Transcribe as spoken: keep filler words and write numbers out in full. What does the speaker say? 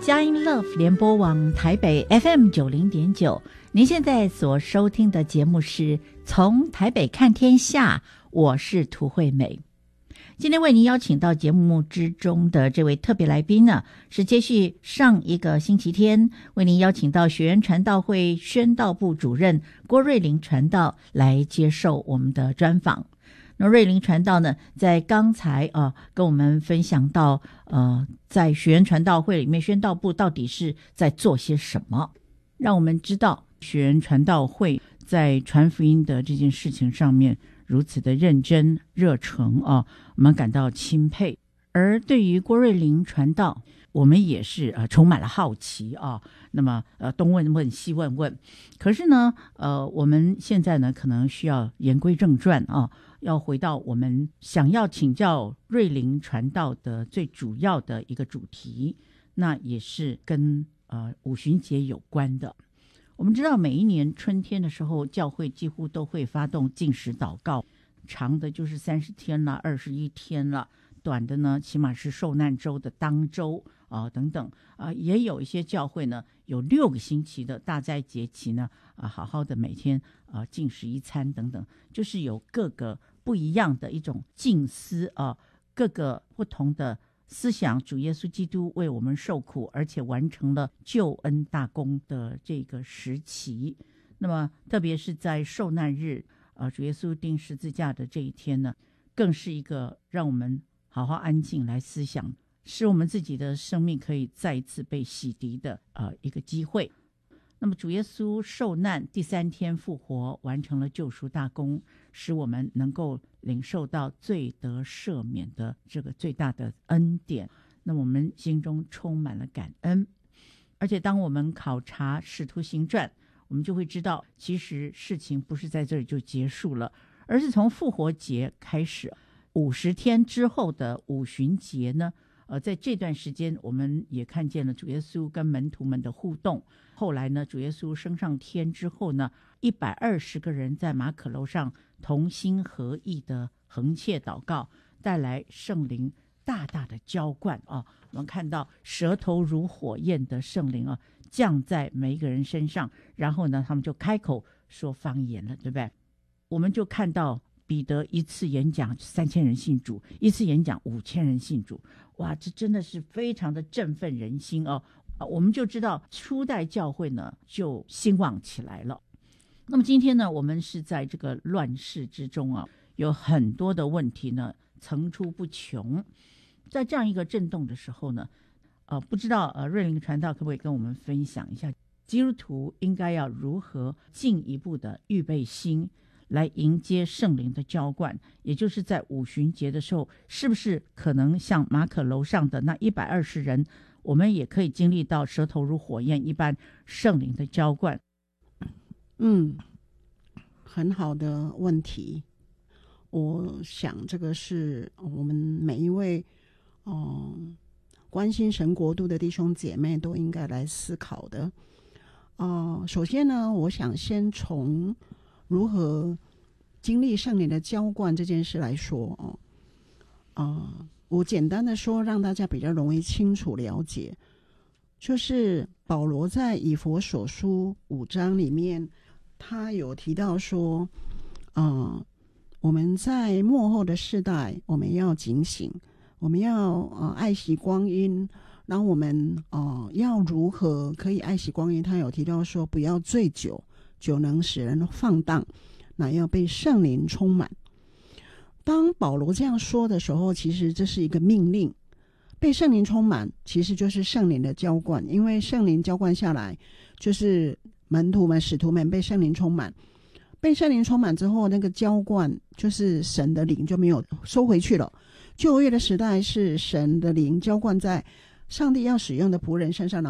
佳音 Love 联播网台北 F M 九零点九，您现在所收听的节目是从台北看天下，我是涂惠美。今天为您邀请到节目之中的这位特别来宾呢，是接续上一个星期天为您邀请到学园传道会宣道部主任郭瑞麟传道来接受我们的专访。那瑞麟传道呢，在刚才啊跟我们分享到，呃，在学园传道会里面，宣道部到底是在做些什么，让我们知道学园传道会在传福音的这件事情上面如此的认真热诚啊，我们感到钦佩。而对于郭瑞麟传道，我们也是呃充满了好奇啊。那么呃东问问西问问，可是呢呃我们现在呢可能需要言归正传啊，要回到我们想要请教瑞麟传道的最主要的一个主题，那也是跟呃五旬节有关的。我们知道每一年春天的时候，教会几乎都会发动禁食祷告，长的就是三十天了，二十一天了，短的呢起码是受难周的当周啊、呃、等等啊、呃，也有一些教会呢有六个星期的大斋节期呢啊、呃，好好的每天啊、呃、禁食一餐等等，就是有各个不一样的一种静思啊、呃，各个不同的思想，主耶稣基督为我们受苦，而且完成了救恩大功的这个时期。那么特别是在受难日啊，主耶稣钉十字架的这一天呢，更是一个让我们好好安静来思想，使我们自己的生命可以再一次被洗涤的呃一个机会。那么主耶稣受难，第三天复活，完成了救赎大功，使我们能够领受到罪得赦免的这个最大的恩典。那么我们心中充满了感恩。而且当我们考察使徒行传，我们就会知道，其实事情不是在这里就结束了，而是从复活节开始，五十天之后的五旬节呢，呃，在这段时间我们也看见了主耶稣跟门徒们的互动。后来呢，主耶稣升上天之后呢，一百二十个人在马可楼上同心合意的横切祷告，带来圣灵大大的浇灌啊！我们看到舌头如火焰的圣灵啊，降在每一个人身上，然后呢，他们就开口说方言了，对不对？我们就看到彼得一次演讲三千人信主，一次演讲五千人信主，哇，这真的是非常的振奋人心哦！我们就知道初代教会呢就兴旺起来了。那么今天呢，我们是在这个乱世之中啊，有很多的问题呢层出不穷。在这样一个震动的时候呢，呃，不知道呃瑞麟传道可不可以跟我们分享一下，基督徒应该要如何进一步的预备心，来迎接圣灵的浇灌，也就是在五旬节的时候，是不是可能像马可楼上的那一百二十人，我们也可以经历到舌头如火焰一般圣灵的浇灌？ 嗯，很好的问题。我想这个是我们每一位嗯，关心神国度的弟兄姐妹都应该来思考的。呃，首先呢，我想先从如何经历圣灵的浇灌这件事来说哦。呃，我简单的说，让大家比较容易清楚了解，就是保罗在以弗所书五章里面，他有提到说，呃，我们在末后的世代，我们要警醒，我们要呃爱惜光阴，然后我们呃要如何可以爱惜光阴？他有提到说，不要醉酒，酒能使人放荡，那要被圣灵充满。当保罗这样说的时候，其实这是一个命令。被圣灵充满其实就是圣灵的浇灌，因为圣灵浇灌下来，就是门徒们使徒们被圣灵充满，被圣灵充满之后，那个浇灌就是神的灵就没有收回去了。旧约的时代是神的灵浇灌在上帝要使用的仆人身上，